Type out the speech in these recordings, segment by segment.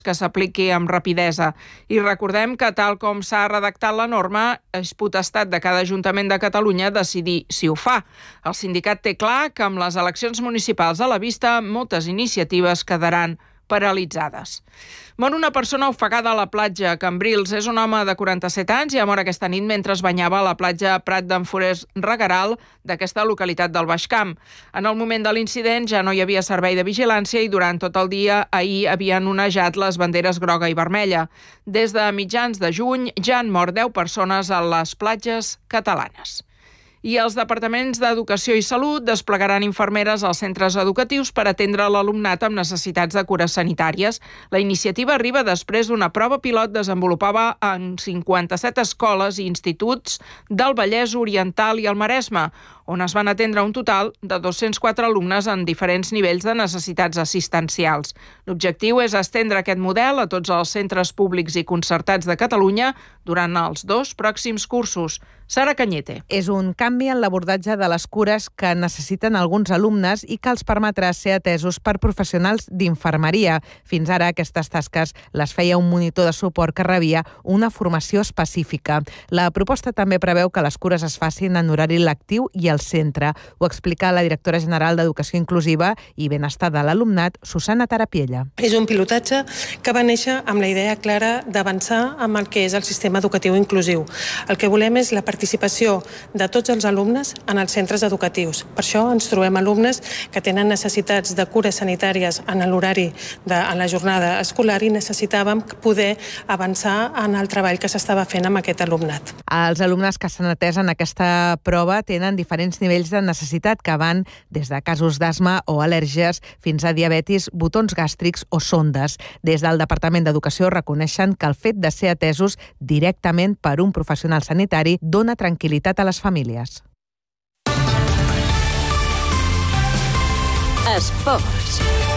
que s'apliqui amb rapidesa. I recordem que, tal com s'ha redactat la norma, és potestat de cada Ajuntament de Catalunya decidir si ho fa. El sindicat té clar que amb les eleccions municipals a la vista, moltes iniciatives quedaran paralitzades. Mor una persona ofegada a la platja a Cambrils. És un home de 47 anys i ha mort aquesta nit mentre es banyava a la platja Prat d'en Forès Regueral d'aquesta localitat del Baix Camp. En el moment de l'incident ja no hi havia servei de vigilància i durant tot el dia ahir havien onejat les banderes groga i vermella. Des de mitjans de juny ja han mort 10 persones a les platges catalanes. I els departaments d'Educació i Salut desplegaran infermeres als centres educatius per atendre l'alumnat amb necessitats de cures sanitàries. La iniciativa arriba després d'una prova pilot desenvolupada en 57 escoles i instituts del Vallès Oriental i el Maresme, on es van atendre un total de 204 alumnes en diferents nivells de necessitats assistencials. L'objectiu és estendre aquest model a tots els centres públics i concertats de Catalunya durant els 2 pròxims cursos. Sara Cañete. És un canvi en l'abordatge de les cures que necessiten alguns alumnes i que els permetrà ser atesos per professionals d'infermeria. Fins ara aquestes tasques les feia un monitor de suport que rebia una formació específica. La proposta també preveu que les cures es facin en horari lectiu i al centre. Ho explica la directora general d'Educació Inclusiva i Benestar de l'Alumnat, Susana Tarapiella. És un pilotatge que va néixer amb la idea clara d'avançar amb el que és el sistema educatiu inclusiu. El que volem és la participació de tots els alumnes en els centres educatius. Per això ens trobem alumnes que tenen necessitats de cures sanitàries en l'horari en la jornada escolar i necessitàvem poder avançar en el treball que s'estava fent amb aquest alumnat. Els alumnes que s'han atès en aquesta prova tenen diferents nivells de necessitat que van des de casos d'asma o al·lèrgies fins a diabetis, botons gàstrics o sondes. Des del Departament d'Educació reconeixen que el fet de ser atesos directament per un professional sanitari dona tranquil·litat a les famílies. Esports.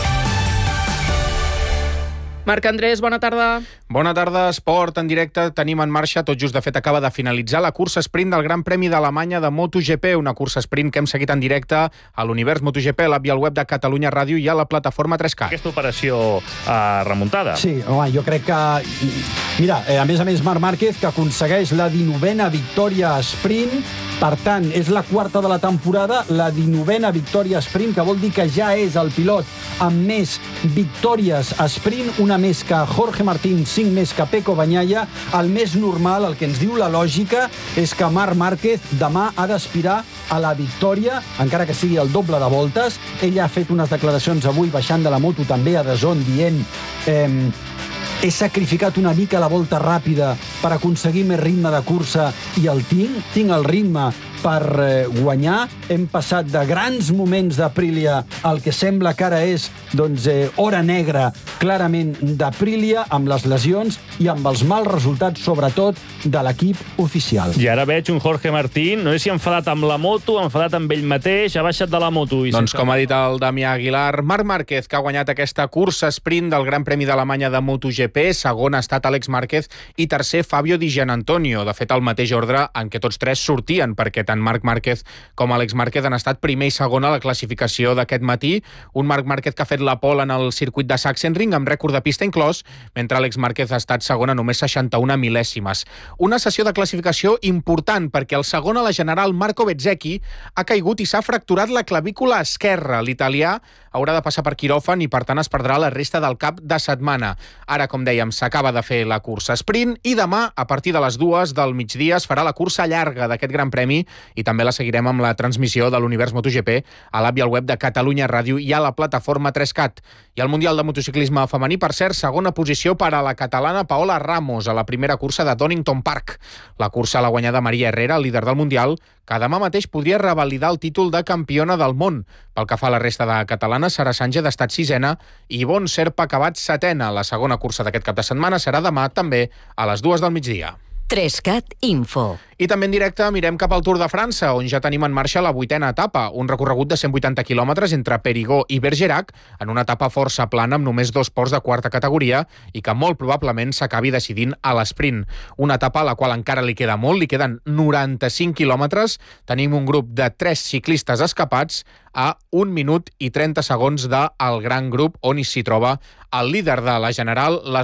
Marc Andrés, bona tarda. Bona tarda, esport en directe. Tenim en marxa, tot just de fet acaba de finalitzar la cursa sprint del Gran Premi d'Alemanya de MotoGP, una cursa sprint que hem seguit en directe a l'Univers MotoGP, a l'app i al web de Catalunya Ràdio i a la plataforma 3K. Aquesta operació remuntada. Sí, home, jo crec que... Mira, a més, Marc Márquez, que aconsegueix la 19a victòria sprint, per tant, és la 4ª de la temporada, la 19a victòria sprint, que vol dir que ja és el pilot amb més victòries sprint, una més que Jorge Martín, 5 més que Pecco Bagnaia. El més normal, el que ens diu la lògica, és que Marc Márquez demà ha d'aspirar a la victòria, encara que sigui el doble de voltes. Ell ha fet unes declaracions avui baixant de la moto també a DAZN dient he sacrificat una mica la volta ràpida per aconseguir més ritme de cursa i el tinc el ritme per guanyar. Hem passat de grans moments d'Aprilia al que sembla que ara és hora negra clarament d'Aprilia, amb les lesions i amb els mals resultats, sobretot, de l'equip oficial. I ara veig un Jorge Martín, no sé si enfadat amb la moto, enfadat amb ell mateix, ha baixat de la moto. Doncs com ha dit el Damià Aguilar, Marc Márquez, que ha guanyat aquesta cursa sprint del Gran Premi d'Alemanya de MotoGP, segon ha estat Àlex Márquez i tercer Fabio Di Giannantonio. De fet, el mateix ordre en què tots tres sortien, perquè tant Marc Márquez com Àlex Márquez han estat primer i segon a la classificació d'aquest matí. Un Marc Márquez que ha fet la pole en el circuit de Sachsenring amb rècord de pista inclòs, mentre Àlex Márquez ha estat segon a només 61 mil·lèsimes. Una sessió de classificació important perquè el segon a la general, Marco Bezzecchi, ha caigut i s'ha fracturat la clavícula esquerra. L'italià haurà de passar per quiròfan i, per tant, es perdrà la resta del cap de setmana. Ara, com dèiem, s'acaba de fer la cursa sprint i demà, a partir de les 2 del migdia, es farà la cursa llarga d'aquest Gran Premi i també la seguirem amb la transmissió de l'Univers MotoGP a l'app i al web de Catalunya Ràdio i a la plataforma 3CAT. I al Mundial de Motociclisme femení, per cert, segona posició per a la catalana Paola Ramos a la primera cursa de Donington Park. La cursa l'ha guanyada Maria Herrera, líder del Mundial, que demà mateix podria revalidar el títol de campiona del món. Pel que fa a la resta de catalanes, Sara Sánchez ha estat sisena i Ivonne Serpa ha acabat setena. La segona cursa d'aquest cap de setmana serà demà també a les 2 del migdia. 3CAT Info. I també en directe mirem cap al Tour de França, on ja tenim en marxa la 8a etapa, un recorregut de 180 quilòmetres entre Périgord i Bergerac, en una etapa força plana amb només 2 ports de quarta categoria i que molt probablement s'acabi decidint a l'esprint. Una etapa a la qual encara li queda molt, li queden 95 quilòmetres. Tenim un grup de 3 ciclistes escapats a 1 minut i 30 segons del gran grup on s'hi troba el líder de la general,